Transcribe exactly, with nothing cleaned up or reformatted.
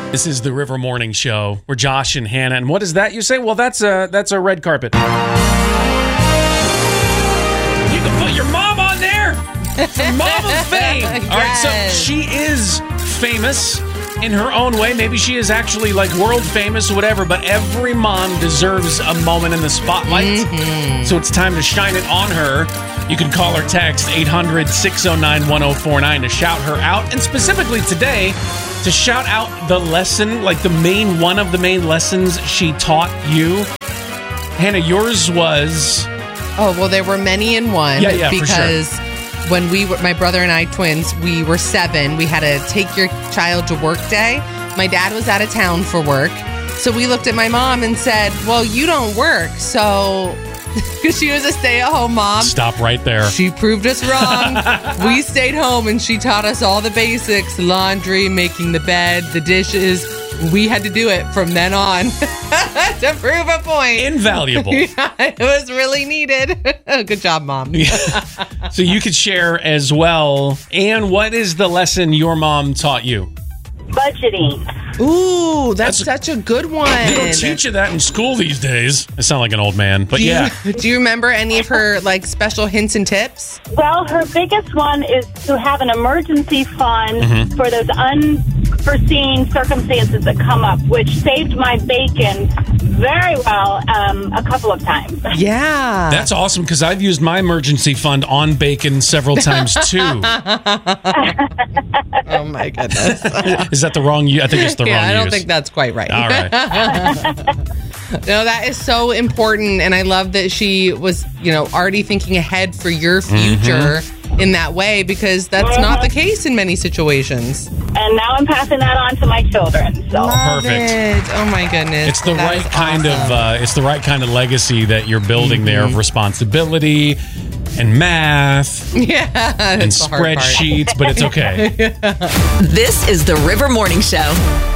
This is the River Morning Show. We're Josh and Hannah. And what is that you say? Well, that's a, that's a red carpet. You can put your mom on there for Mom of Fame. Yes. All right, so she is famous in her own way. Maybe she is actually like world famous or whatever, but every mom deserves a moment in the spotlight. Mm-hmm. So it's time to shine it on her. You can call or text eight hundred, six oh nine, one oh four nine to shout her out. And specifically today, to shout out the lesson, like the main, one of the main lessons she taught you. Hannah, yours was... Oh, well, there were many in one. Yeah, yeah, because for sure. When we were, my brother and I, twins, we were seven. We had a take your child to work day. My dad was out of town for work. So we looked at my mom and said, well, you don't work. So, because she was a stay-at-home mom. Stop right there. She proved us wrong. We stayed home and she taught us all the basics, laundry, making the bed, the dishes. We had to do it from then on to prove a point. Invaluable. Yeah, it was really needed. Good job, Mom. Yeah. So you could share as well. And what is the lesson your mom taught you? Budgeting. Ooh, that's, That's such a good one. They don't teach you that in school these days. I sound like an old man, but do you, yeah. Do you remember any of her like special hints and tips? Well, her biggest one is to have an emergency fund Mm-hmm. for those unforeseen circumstances that come up, which saved my bacon very well um, a couple of times. Yeah. That's awesome because I've used my emergency fund on bacon several times too. Oh my goodness. Is that the wrong use? I think it's the Yeah, wrong I don't use. think that's quite right. All right. No, that is so important. And I love that she was, you know, already thinking ahead for your future Mm-hmm. in that way, because that's Uh-huh. not the case in many situations. And now I'm passing that on to my children. So Love Perfect. it. Oh my goodness. It's the That right is kind of awesome. uh, it's the right kind of legacy that you're building there of responsibility and math yeah, and it's the hard part. spreadsheets, but it's okay. This is the River Morning Show.